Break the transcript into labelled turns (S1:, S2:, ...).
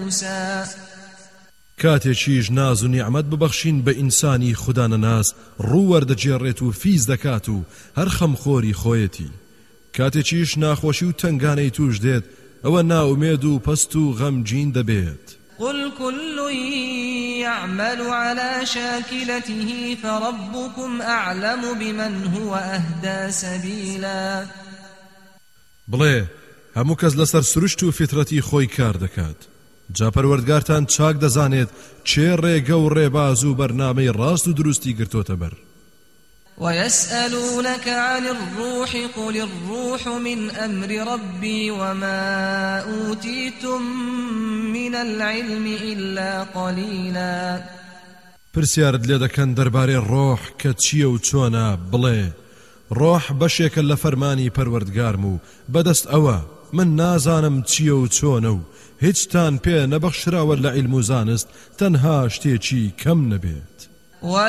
S1: موسى
S2: کاتێکیش ناز و نیعمەت ببەخشین بە ئینسانی خودانەناس ڕوووەردەجێڕێت و فیز دەکات و هەر خەمخۆری خۆیەتی کاتێکیش ناخۆشی و تنگانەی توش دێت ئەوە ناومێد و پەست و غەمگین دەبێت
S1: قل كل يعمل على شاكلته فربكم أعلم بمن هو أهدى سبيلا
S2: بڵێ هەموو کەس لەسەر سروشت و فیترەتی خۆی کار دەکات جا پەروەردگارتان چاک دەزانێت چێ ڕێگە و ڕێباز و بەرنامەی ڕاست و دروستی گرتۆتە بەر
S1: ويسألونك عن الروح قل الروح من أمر ربي وما أوتيتم من العلم إلا قليلا
S2: پرسیارت لێ دەکەن دەربارەی ڕۆح کە چییە و چۆنە بڵێ ڕۆح بەشێکە لە فەرمانی پەروەردگارم و بەدەست ئەوە من نازانم چییە و چۆنە و هیچتان پێ نەبەخشراوە لە عیلم و زانست تەنها شتێکی کەم نەبێت